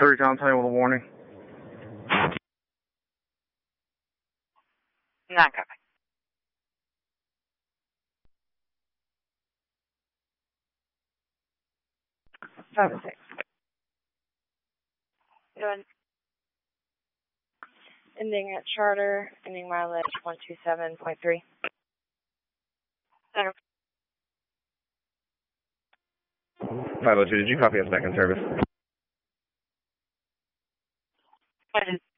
3 John, tell you with a warning. 9 copy. Five and 6. Doing ending at charter, ending mileage 127.3. Center. Pilot 2, did you copy us back in service? I did.